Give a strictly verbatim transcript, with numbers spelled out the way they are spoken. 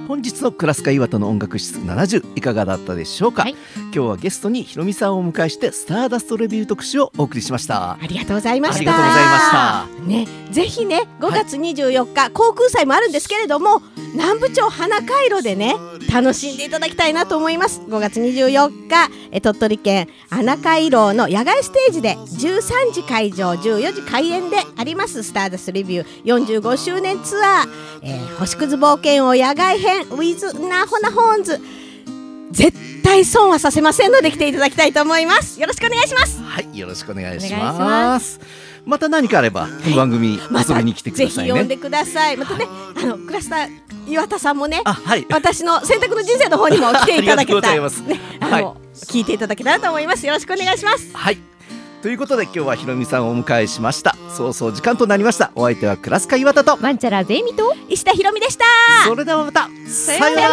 本日のクラスカ岩田の音楽室ななじゅういかがだったでしょうか、はい、今日はゲストにひろみさんをお迎えしてスターダストレビュー特集をお送りしました。 ありがとうございました。 ありがとうございました、 ね、ぜひねごがつにじゅうよっか、はい、航空祭もあるんですけれども南部町花回路でね楽しんでいただきたいなと思います。ごがつにじゅうよっかえ鳥取県花回路の野外ステージでじゅうさんじ開場じゅうよじ開演でありますスターダストレビューよんじゅうごしゅうねんツアー、えー、星屑冒険王野外編 with ナホナホーンズ、絶対損はさせませんので来ていただきたいと思います。よろしくお願いします。 はい、よろしくお願いします。また何かあればこの番組遊びに来てくださいね、 ぜひ呼んでください。またね、はい、あのクラスター岩田さんもね、 はい、 私の選択の人生の方にも来ていただけたら、ね、あの、はい、聞いていただけたらと思います。よろしくお願いします。 はい、ということで今日はひろみさんをお迎えしました。そうそう時間となりました。お相手はクラスカ岩田とワンチャラゼイミと石田ひろみでした。 それではまたさようなら。